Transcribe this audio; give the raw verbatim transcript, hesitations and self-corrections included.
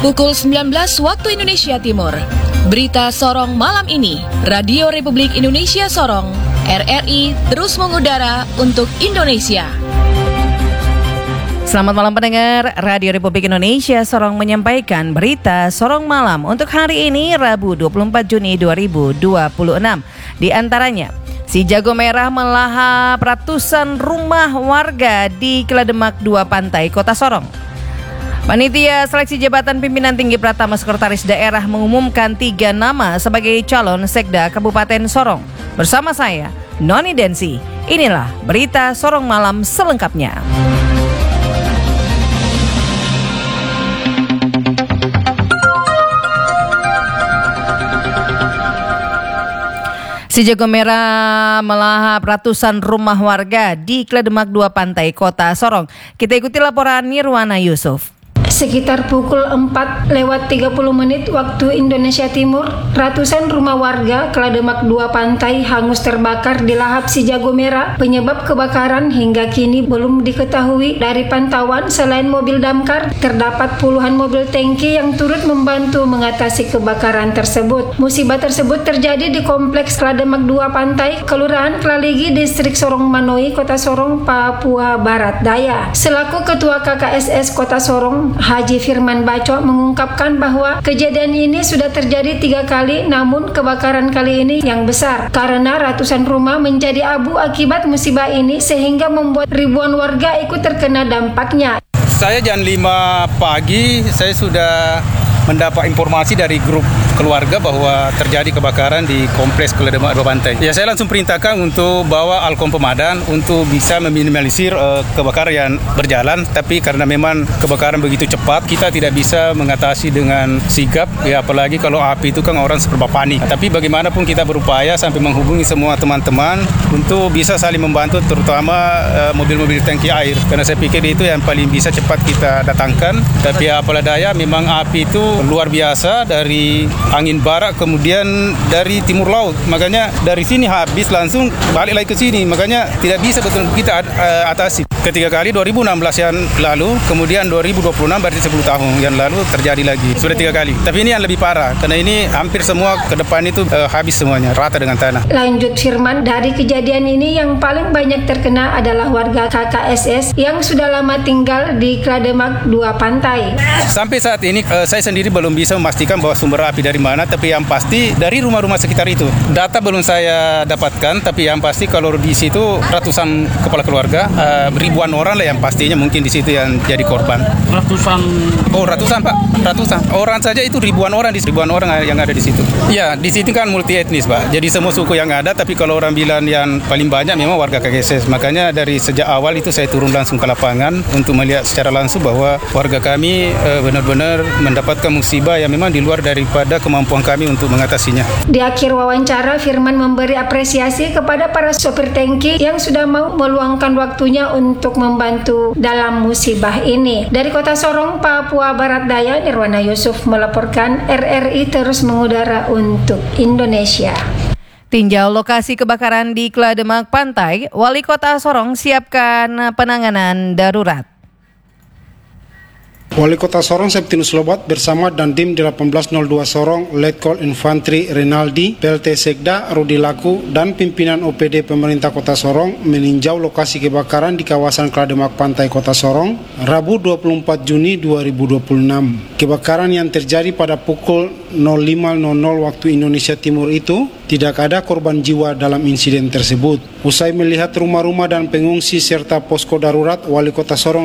Pukul sembilan belas waktu Indonesia Timur. Berita Sorong malam ini, Radio Republik Indonesia Sorong, R R I terus mengudara untuk Indonesia. Selamat malam pendengar, Radio Republik Indonesia Sorong menyampaikan berita Sorong malam untuk hari ini Rabu dua puluh empat Juni dua ribu dua puluh enam. Di antaranya, si jago merah melahap ratusan rumah warga di Kelademak dua Pantai, Kota Sorong. Panitia Seleksi Jabatan Pimpinan Tinggi Pratama Sekretaris Daerah mengumumkan tiga nama sebagai calon Sekda Kabupaten Sorong. Bersama saya, Noni Densi. Inilah berita Sorong malam selengkapnya. Si jago merah melahap ratusan rumah warga di Kelademak dua Pantai, Kota Sorong. Kita ikuti laporan Nirwana Yusuf. Sekitar pukul empat lewat tiga puluh menit waktu Indonesia Timur, ratusan rumah warga Kelademak dua Pantai hangus terbakar di lahap si jago merah. Penyebab kebakaran hingga kini belum diketahui. Dari pantauan, selain mobil damkar, terdapat puluhan mobil tangki yang turut membantu mengatasi kebakaran tersebut. Musibah tersebut terjadi di Kompleks Kelademak dua Pantai, Kelurahan Klaligi, Distrik Sorong Manoi, Kota Sorong, Papua Barat Daya. Selaku Ketua K K S S Kota Sorong, Haji Firman Baco mengungkapkan bahwa kejadian ini sudah terjadi tiga kali, namun kebakaran kali ini yang besar karena ratusan rumah menjadi abu akibat musibah ini sehingga membuat ribuan warga ikut terkena dampaknya. Saya jam lima pagi saya sudah mendapat informasi dari grup keluarga bahwa terjadi kebakaran di Kompleks Kelademak dua Pantai. Ya, saya langsung perintahkan untuk bawa Alkom Pemadam untuk bisa meminimalisir uh, kebakaran yang berjalan. Tapi karena memang kebakaran begitu cepat, kita tidak bisa mengatasi dengan sigap. Ya, apalagi kalau api itu kan orang serba panik. Nah, tapi bagaimanapun kita berupaya sampai menghubungi semua teman-teman untuk bisa saling membantu, terutama uh, mobil-mobil tangki air. Karena saya pikir itu yang paling bisa cepat kita datangkan. Tapi apalah daya, memang api itu luar biasa dari angin barat kemudian dari timur laut, makanya dari sini habis langsung balik lagi ke sini, makanya tidak bisa betul kita uh, atasi. Ketiga kali dua ribu enam belas yang lalu, kemudian dua ribu dua puluh enam berarti sepuluh tahun yang lalu terjadi lagi, sudah tiga kali. Tapi ini yang lebih parah karena ini hampir semua ke depan itu uh, habis semuanya, rata dengan tanah. Lanjut Firman, dari kejadian ini yang paling banyak terkena adalah warga K K S S yang sudah lama tinggal di Kelademak dua Pantai. Sampai saat ini uh, saya sendiri belum bisa memastikan bahwa sumber api dari mana, tapi yang pasti dari rumah-rumah sekitar itu. Data belum saya dapatkan, tapi yang pasti kalau di situ ratusan kepala keluarga, uh, ribuan orang lah yang pastinya mungkin di situ yang jadi korban. Ratusan? Oh, ratusan Pak, ratusan. Orang saja itu ribuan orang, di ribuan orang yang ada di situ. Ya, di situ kan multi etnis Pak, jadi semua suku yang ada, tapi kalau orang bilang yang paling banyak memang warga K K S S. Makanya dari sejak awal itu saya turun langsung ke lapangan untuk melihat secara langsung bahwa warga kami uh, benar-benar mendapatkan musibah yang memang di luar daripada kemampuan kami untuk mengatasinya. Di akhir wawancara, Firman memberi apresiasi kepada para sopir tangki yang sudah mau meluangkan waktunya untuk membantu dalam musibah ini. Dari Kota Sorong, Papua Barat Daya, Nirwana Yusuf melaporkan, R R I terus mengudara untuk Indonesia. Tinjau lokasi kebakaran di Kelademak Pantai, Wali Kota Sorong siapkan penanganan darurat. Wali Kota Sorong Septinus Lobat bersama Dandim delapan belas nol dua Sorong, Letkol Infantri Renaldi, P L T Sekda Rudi Laku, dan pimpinan O P D Pemerintah Kota Sorong meninjau lokasi kebakaran di kawasan Kelademak Pantai Kota Sorong, Rabu dua puluh empat Juni dua ribu dua puluh enam. Kebakaran yang terjadi pada pukul nol lima nol nol waktu Indonesia Timur itu tidak ada korban jiwa dalam insiden tersebut. Usai melihat rumah-rumah dan pengungsi serta posko darurat, Wali Kota Sorong